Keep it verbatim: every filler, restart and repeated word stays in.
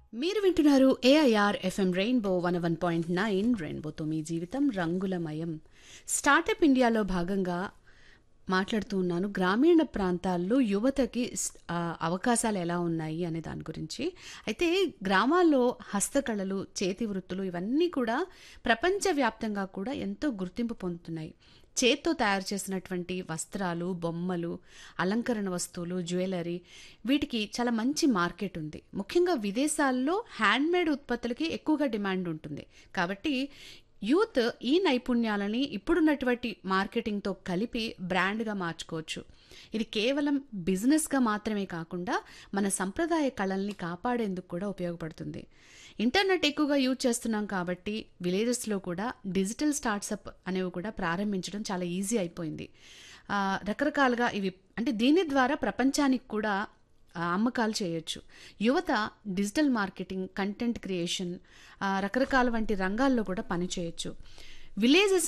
మీరు వింటున్నారు AIR FM rainbow one one point nine రెయిన్బోతో మీ జీవితం రంగులమయం. స్టార్టప్ ఇండియాలో భాగంగా మాట్లాడుతూ ఉన్నాను. గ్రామీణ ప్రాంతాల్లో యువతకి స్- ఆ, అవకాశాలు ఎలా ఉన్నాయి అనే దాని గురించి. అయితే గ్రామాల్లో హస్తకళలు, చేతి వృత్తులు ఇవన్నీ కూడా ప్రపంచవ్యాప్తంగా కూడా ఎంతో గుర్తింపు పొందుతున్నాయి. చేత్తో తయారు చేసినటువంటి వస్త్రాలు, బొమ్మలు, అలంకరణ వస్తువులు, జ్యువెలరీ వీటికి చాలా మంచి మార్కెట్ ఉంది. ముఖ్యంగా విదేశాల్లో హ్యాండ్మేడ్ ఉత్పత్తులకి ఎక్కువగా డిమాండ్ ఉంటుంది. కాబట్టి యూత్ ఈ నైపుణ్యాలని ఇప్పుడున్నటువంటి మార్కెటింగ్తో కలిపి బ్రాండ్గా మార్చుకోవచ్చు. ఇది కేవలం బిజినెస్గా మాత్రమే కాకుండా మన సంప్రదాయ కళల్ని కాపాడేందుకు కూడా ఉపయోగపడుతుంది. ఇంటర్నెట్ ఎక్కువగా యూజ్ చేస్తున్నాం కాబట్టి విలేజెస్లో కూడా డిజిటల్ స్టార్ట్సప్ అనేవి కూడా ప్రారంభించడం చాలా ఈజీ అయిపోయింది. ఆ, రకరకాలుగా ఇవి అంటే దీని ద్వారా ప్రపంచానికి కూడా ఆ, అమ్మకాలు చేయొచ్చు. యువత డిజిటల్ మార్కెటింగ్, కంటెంట్ క్రియేషన్, ఆ, రకరకాల వంటి రంగాల్లో కూడా పని చేయొచ్చు. విలేజెస్